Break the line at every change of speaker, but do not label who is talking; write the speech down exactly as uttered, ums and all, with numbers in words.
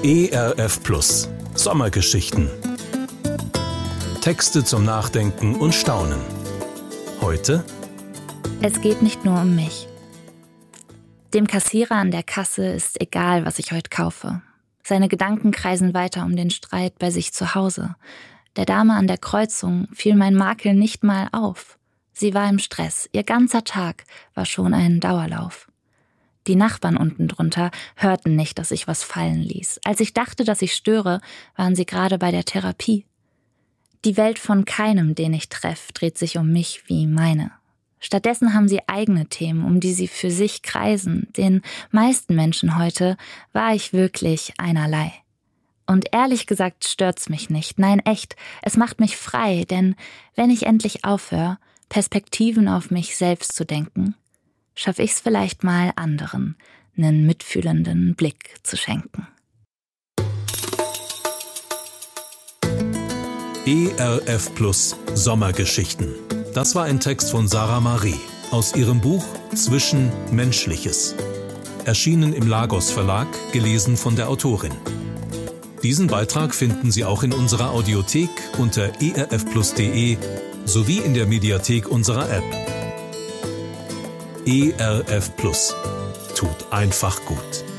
E R F Plus Sommergeschichten. Texte zum Nachdenken und Staunen. Heute:
Es geht nicht nur um mich. Dem Kassierer an der Kasse ist egal, was ich heute kaufe. Seine Gedanken kreisen weiter um den Streit bei sich zu Hause. Der Dame an der Kreuzung fiel mein Makel nicht mal auf. Sie war im Stress. Ihr ganzer Tag war schon ein Dauerlauf. Die Nachbarn unten drunter hörten nicht, dass ich was fallen ließ. Als ich dachte, dass ich störe, waren sie gerade bei der Therapie. Die Welt von keinem, den ich treffe, dreht sich um mich wie meine. Stattdessen haben sie eigene Themen, um die sie für sich kreisen. Den meisten Menschen heute war ich wirklich einerlei. Und ehrlich gesagt stört's mich nicht. Nein, echt, es macht mich frei, denn wenn ich endlich aufhöre, Perspektiven auf mich selbst zu denken, schaffe ich's vielleicht mal anderen, einen mitfühlenden Blick zu schenken.
E R F Plus Sommergeschichten. Das war ein Text von Sarah Marie aus ihrem Buch Zwischenmenschliches. Erschienen im Lagos Verlag, gelesen von der Autorin. Diesen Beitrag finden Sie auch in unserer Audiothek unter e r f plus punkt d e sowie in der Mediathek unserer App. E R F Plus tut einfach gut.